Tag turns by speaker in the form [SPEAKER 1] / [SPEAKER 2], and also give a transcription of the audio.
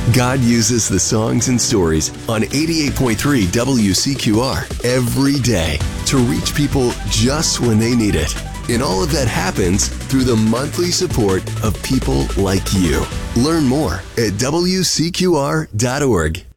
[SPEAKER 1] God uses the songs and stories on 88.3 WCQR every day to reach people just when they need it. And all of that happens through the monthly support of people like you. Learn more at WCQR.org.